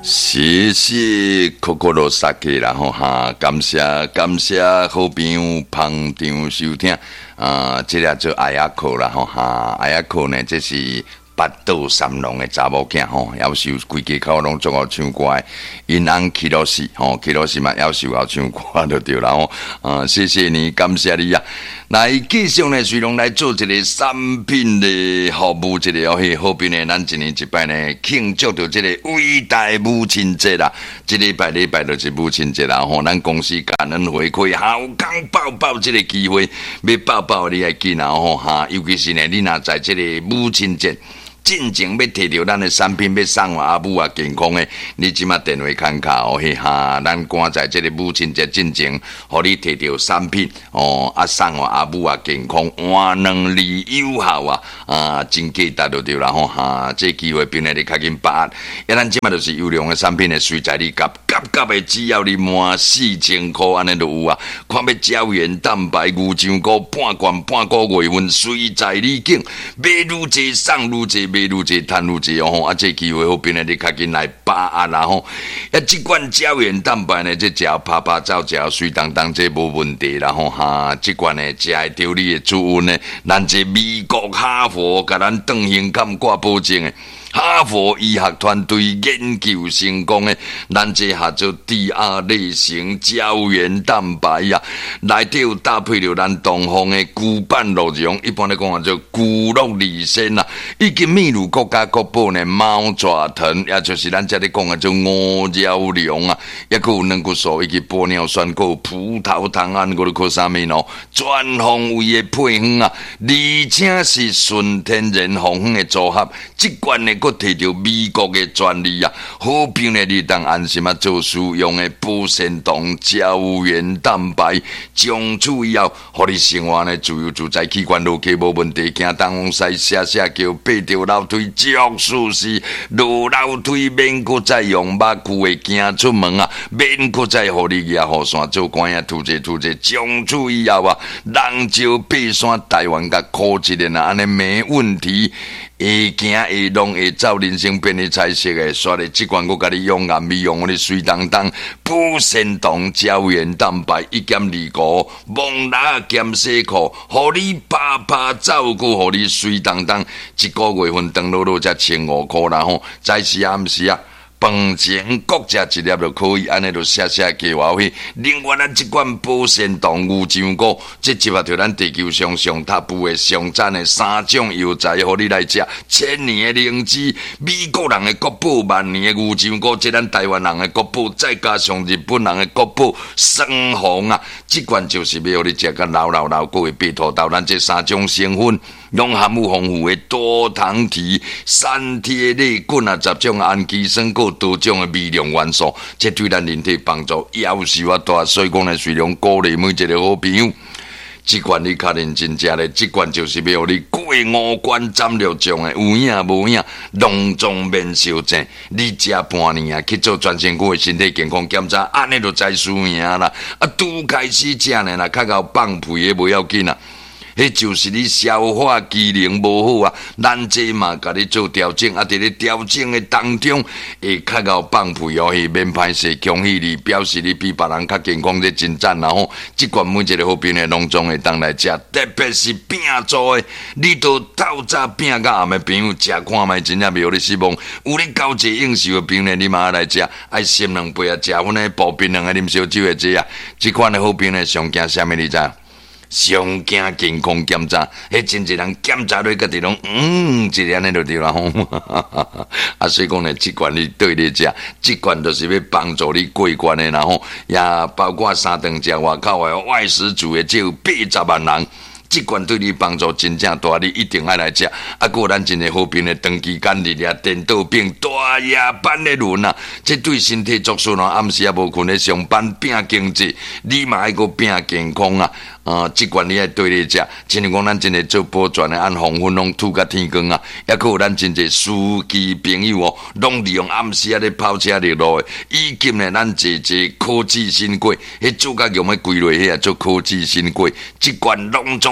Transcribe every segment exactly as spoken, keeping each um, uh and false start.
谢谢可可罗萨克啦吼哈，感谢感谢好朋友捧场收听啊，这个做艾亚克啦吼哈，艾亚克呢这是八岛三郎的查某囝吼，夭寿规家口拢做好唱歌的，因翁起老师吼，起老师嘛夭寿也唱歌就对啦吼，啊，谢谢你，感谢你啊！来继续呢，随龙来做一个产品的服务，一个哦嘿，好朋呢，咱一年一摆呢庆祝着这个伟大母亲节啦，这礼拜礼拜就是母亲节啦吼，咱公司感恩回馈，好讲抱抱这个机会，要抱抱你爱紧啊吼哈，尤其是呢，你若在这个母亲节。进前要摕到咱的产品，要送我阿母啊健康的，你即马电话看卡哦嘿哈，咱赶在这个母亲节进前，互你摕到产品哦，啊送我阿母啊健康，换两利有效啊，啊真价值就对啦吼哈，这机会并来你较紧把握，因咱即马就是优良的产品的，随在你夹夹夹的，只要你满四千块安尼就有啊，看要胶原蛋白、牛樟菇、半罐半个月份，随在你境，买愈济送愈济。买愈济，赚愈济哦吼！啊，这机会好变咧，你较紧来把握啦吼！啊，这款胶原蛋白呢，这只要拍拍照，只要水当当，这无问题啦吼哈！这款呢，食会着你的主温呢，咱这美国哈佛甲咱长型感挂保证的。哈佛医学团队研究成功的，咱这下做第二类型胶原蛋白呀，内底有搭配着咱东方的古板鹿茸，一般来讲啊叫古鹿里参啦，以及秘鲁国家国宝呢猫爪藤，也就是咱这里讲的叫五鸟茸啊，也佫有软骨素以及玻尿酸，佫有葡萄糖胺，佫有佫啥物喏，全方位的配方啊，而且是纯天然防腐的组合，这款呢。佫摕到美国的专利啊，好评呢，你当安心啊做使用的保鲜糖胶原蛋白，从此以后，互你生活呢自由自在，器官落去无问题，行东往西写写叫爬着楼梯，足舒适，落楼梯免佫再用肉躯的行出门啊，免佫再互你举雨伞做官啊，突者突者，从此以后啊，人招爬山，台湾甲科技的啊，安尼没问题。会行会弄会走，人生变得彩色的，刷的这款我甲你用眼美容，我哋水当当保鲜糖胶原蛋白一减二五，蒙拉减洗裤，互你拍拍照顾，互你水当当，一个月份登录到才千五块啦吼，早时啊，毋是啊。饭前各食一粒就可以，安尼就写写加话费。另外，咱这款保鲜糖牛樟菇，这集合着咱地球上上top部的上赞的三种药材，互你来食。千年的灵芝，美国人的国宝，万年的牛樟菇，这咱台湾人的国宝，再加上日本人的国宝生红啊，这款就是要互你食个老老老过的白土豆。咱这三种成分。用含有丰富的多糖体、三萜类菌啊，十种氨基酸，各多种的微量元素，这对咱人体帮助要求啊大。所以讲呢，随良鼓励每一个好朋友，这款你确认真正咧，这款就是要你过五关斩六将的，有影无影，隆重免烧症。你食半年啊，去做全身躯的身体健康检查，安尼就知输赢啦。啊，拄开始食呢，若较够放屁的无要紧啊。迄就是你消化机能无好啊，咱这嘛甲你做调整，啊，伫咧调整的当中，会较够放屁哦，迄免歹势，恭喜你，表示你比别人较健康，这真赞啦吼！即款每一个好朋友拢总会当来食，特别是饼做的，你都透早饼甲暗的朋友食看卖，真正袂互你失望。有咧交际应酬的朋友，你嘛来食，爱先两杯啊，食阮的薄冰两个啉烧酒的这啊，即款的好朋友上惊啥物你知？上惊健康检查，迄真侪人检查落，家己拢嗯，一安尼就对啦吼。啊，所以讲呢，即款你对你食，即款就是要帮助你过关的，然后也包括三顿食外口的外食族的，只有八十万人。这款对你帮助真正大，你一定爱来食。啊，个咱真诶好评的长期间日啊，电脑病大夜班的轮啊，这对身体作祟咯。暗时也无困咧上班，拼经济，你嘛爱个拼健康啊。啊，这款你爱对你食，亲像讲咱真诶做保全的，按黄昏拢吐甲天光啊，也个有咱真侪司机朋友哦，拢利用暗时啊咧跑车入路的，以及呢咱坐坐科技新贵，迄做甲用诶归落迄啊做科技新贵，这款拢总。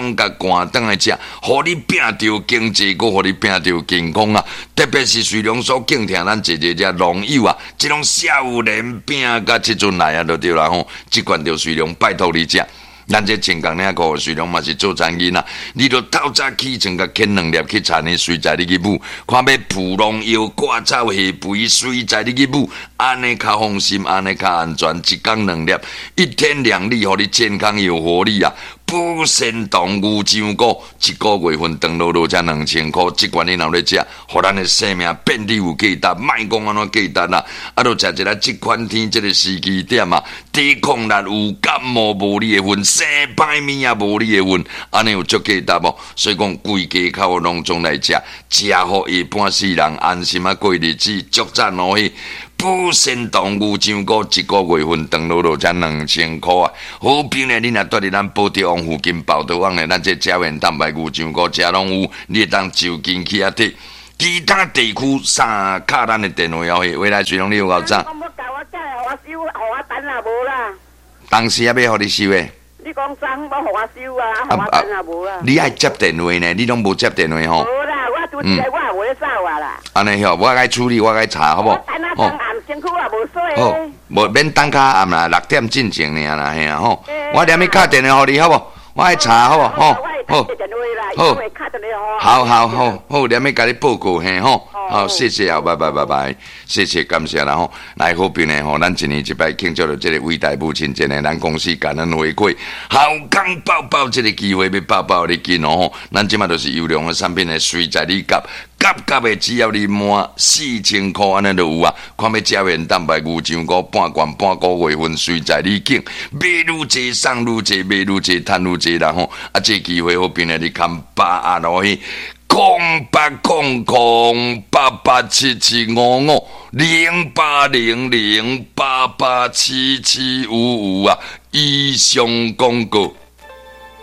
拢甲赶倒来食，互你拼着经济，搁互你拼着健康啊！特别是随龙所敬听咱一个只农友啊，即种少年饼甲即阵来啊，就对啦吼，即款着随龙拜托你食。咱这前港那个随龙嘛是做餐饮啊，你着透早起床甲捡两粒去田里，随在你去补，看要蒲龙药、挂草下肥，随在你去补，安尼较放心，安尼较安全。一天两粒，一天两粒，互你健康有活力啊！补肾动牛上果，一个月份长落落才两千块，即款你若咧食，互咱的生命变得有价值，莫讲安怎价值啦！啊，着食一个即款天，即个时机点啊，抵抗力有，感冒无你的份，生歹物也无你的份，安尼有足价值无？所以讲，规家口拢总来食，食互一般世人安心啊过日子，足赞欢喜。补肾动牛上果一个月份长落落才两千块啊！好比呢，你若住伫咱宝德王附近宝德王呢，咱这胶原蛋白牛上果食拢有，你会当就近去啊摕。其他地区三卡咱的电话要去，未来随龙你有够早。 我要教我仔，互我收，互我等也无啦。 当时也要互你收的。 你讲啥？要互我收啊，互我等也无啦。 你爱接电话呢？你拢无接电话吼？ 无啦，我拄一个我也袂走啊啦。 安尼吼，我爱处理，我爱查，好不？ 我等啊等暗身躯也无洗。 好，无免等较暗啦，六点进前尔啦，嘿啊吼。我连咪敲电话互你，好不？我爱查，好不？吼，好，好，好，好，好，连咪甲你报告嘿吼。好，谢谢啊，拜拜拜拜，谢谢感谢啦吼。来好朋友吼，咱一年一摆庆祝着这个伟大母亲节呢，咱公司感恩回馈，好康包包这个机会要包包你紧哦。咱即马都是优良的产品呢，随在你夹。夹夹的只要你满四千块安尼就有啊！看要胶原蛋白牛上果半罐半个月份，随在你境，买愈济送愈济，买愈济赚愈济啦吼！啊，这机会好变咧，你看八啊落去，空八空空八八七七五五零八零零八八七七五五啊！以上广告。